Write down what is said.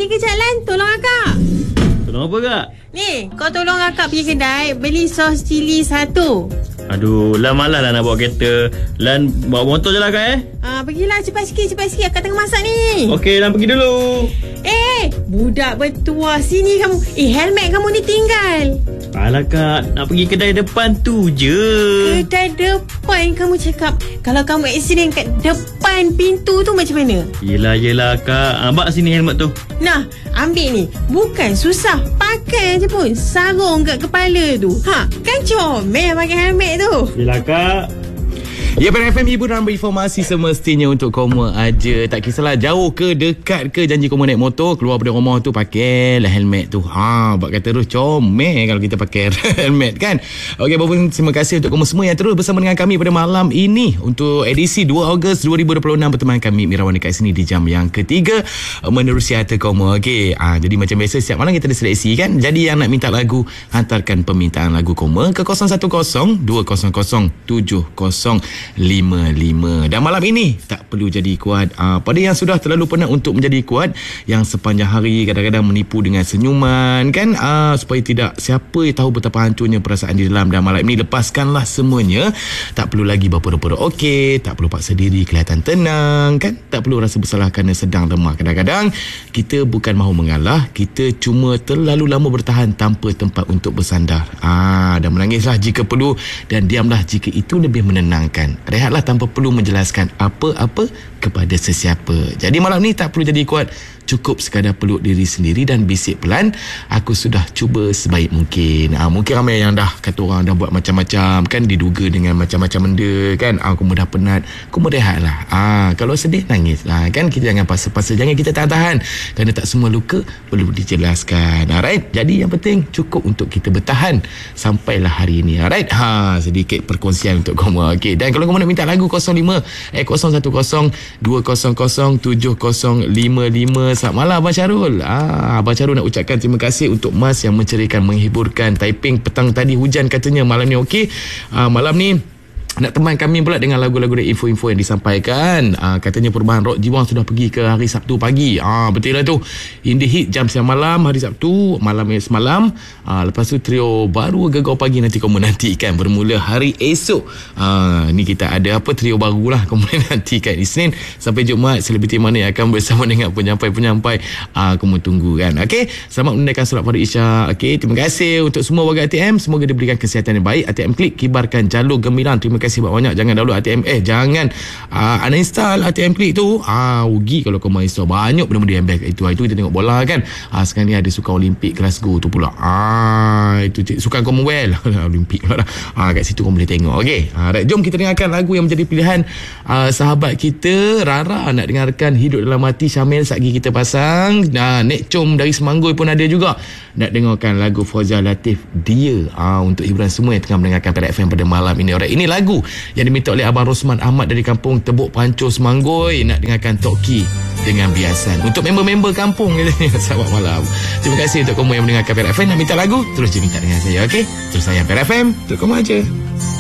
kejap Lan, tolong akak. Tolong apa kak? Ni, kau tolong akak pergi kedai beli sos cili 1. Aduh, Lan malas lah nak bawa kereta. Lan bawa motor je lah kak Pergilah cepat sikit akak tengah masak ni. Okey, Lan pergi dulu. Budak bertuah, sini kamu. Helmet kamu ni tinggal. Alah kak, nak pergi kedai depan tu je. Kedai depan kamu cakap. Kalau kamu aksiden kat depan pintu tu macam mana? Yelah kak. Bak sini helmet tu. Nah, ambil ni. Bukan susah, pakai je pun. Sarung kat kepala tu. Kan comel pakai helmet tu. Yelah kak. Ya, PNFM hiburan berinformasi semestinya untuk koma aja. Tak kisahlah jauh ke dekat ke, janji koma naik motor, keluar dari rumah tu pakailah helmet tu. Bak kata terus comel kalau kita pakai helmet kan. Okey, Bapak, terima kasih untuk koma semua yang terus bersama dengan kami pada malam ini untuk edisi 2 Ogos 2026 berteman kami Mirawan dekat sini di jam yang ketiga menerusi harta koma. Okey, jadi macam biasa setiap malam kita ada seleksi kan. Jadi yang nak minta lagu, hantarkan permintaan lagu koma ke 010 200 7055. Dan malam ini tak perlu jadi kuat. Pada yang sudah terlalu penat untuk menjadi kuat, yang sepanjang hari kadang-kadang menipu dengan senyuman kan, supaya tidak siapa tahu betapa hancurnya perasaan di dalam. Dan malam ini lepaskanlah semuanya. Tak perlu lagi berpura-pura okey, tak perlu paksa diri kelihatan tenang kan, tak perlu rasa bersalah kerana sedang lemah. Kadang-kadang kita bukan mahu mengalah, kita cuma terlalu lama bertahan tanpa tempat untuk bersandar. Dan menangislah jika perlu, dan diamlah jika itu lebih menenangkan. Rehatlah tanpa perlu menjelaskan apa-apa kepada sesiapa. Jadi malam ni tak perlu jadi kuat, cukup sekadar peluk diri sendiri dan bisik pelan, aku sudah cuba sebaik mungkin. Mungkin ramai yang dah kata orang dah buat macam-macam kan, diduga dengan macam-macam benda kan. Aku dah penat, aku rehatlah. Kalau sedih nangis lah kan, kita jangan paksa-paksa, jangan kita tahan-tahan, kerana tak semua luka perlu dijelaskan. Alright, jadi yang penting cukup untuk kita bertahan sampailah hari ini. Alright, sedikit perkongsian untuk kamu. Okey, dan kalau kamu nak minta lagu 010 200 7055. Selamat malam Abang Syarul. Abang Syarul nak ucapkan terima kasih untuk Mas yang menceriakan, menghiburkan. Taiping petang tadi hujan katanya, malam ni okey. Malam ni nak teman kami pula dengan lagu-lagu dan info-info yang disampaikan. Katanya perubahan Rock Jiwang sudah pergi ke hari Sabtu pagi. Betul lah tu. Indie Hit jam siang malam hari Sabtu malam semalam. Lepas tu trio baru Gegar Pagi nanti kamu nantikan bermula hari esok. Ni kita ada apa, trio baru lah kamu nantikan Isnin sampai Jumaat. Selebriti mana yang akan bersama dengan penyampai-penyampai, kamu tunggu kan. Okey, selamat menunaikan solat fardu Isya. Okey, terima kasih untuk semua warga ATM, semoga diberikan kesihatan yang baik. ATM Klik, kibarkan jalur gemilang. Terima kasih banyak. Jangan download ATM, jangan uninstall ATM Klik tu. Rugi kalau kau main install banyak benda-benda yang best. Itu kita tengok bola kan. Sekarang ni ada sukan Olimpik Glasgow tu pula. Itu sukan Commonwealth Olimpik pula. Kat situ kau boleh tengok. Okey, jom kita dengarkan lagu yang menjadi pilihan sahabat kita Rara. Nak dengarkan Hidup Dalam Hati Syamil Satgi kita pasang. Nek Com dari Semanggoy pun ada juga nak dengarkan lagu Fauzia Latif Dia. Untuk hiburan semua yang tengah mendengarkan Pada FM pada malam ini. Alright, ini lagu yang diminta oleh Abang Rosman Ahmad dari kampung Tebuk Pancur Semanggoy. Nak dengarkan Toki dengan Biasan untuk member-member kampung. Selamat malam. Terima kasih untuk kamu yang mendengarkan Pada FM. Nak minta lagu, terus je minta dengan saya. Okey, terus saya Pada FM, terus kamu aja.